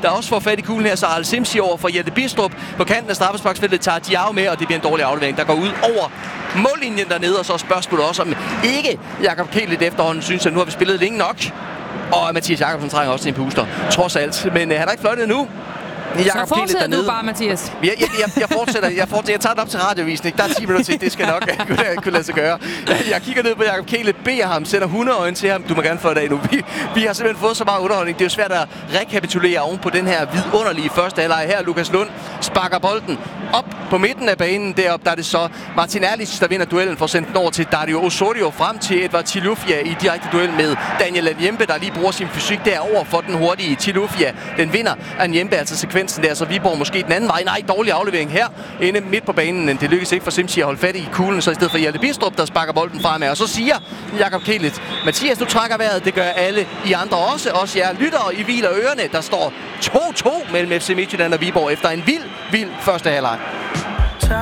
der også får fat i kuglen her, så Al Simsi over for Jette Bistrup. På kanten af straffesparksfeltet tager Diao med, og det bliver en dårlig aflevering, der går ud over mållinjen dernede. Og så spørgsmålet også, om ikke Jakob Kjelit efterhånden synes, at nu har vi spillet længe nok. Og Mathias Jakobsen trænger også til en puster, trods alt. Men han har ikke fløjtet endnu. Så fortsætter du bare, Mathias. Jeg fortsætter. Jeg tager det op til radioavisen. Der er 10 minutter til. Det skal nok kunne lade sig gøre. Jeg kigger ned på Jakob Kjelit, beder ham, sætter 100 øjne til ham. Du må gerne få det af nu. Vi har simpelthen fået så meget underholdning. Det er jo svært at rekapitulere oven på den her vidunderlige første halvleg her. Lukas Lund sparker bolden op på midten af banen. Deroppe der er det så Martin Erlich, der vinder duellen, for at sende den over til Dario Osorio, frem til Edvard Tilufia i direkte duel med Daniel Anyembe, der lige bruger sin fysik derover for den hurtige Tilufia. Den vinder Anyembe, altså sekvensen der, så Viborg måske den anden vej. Nej, dårlig aflevering her inde midt på banen. Det lykkes ikke for Simsi at holde fat i kuglen, så i stedet for Hjalte Bistrup, der sparker bolden fremad. Og så siger Jakob Kjelit, Mathias, du trækker vejret. Det gør alle I andre også jer lyttere. I hviler ørerne. Der står 2-2 mellem FC Midtjylland og Viborg efter en vild første halvleg.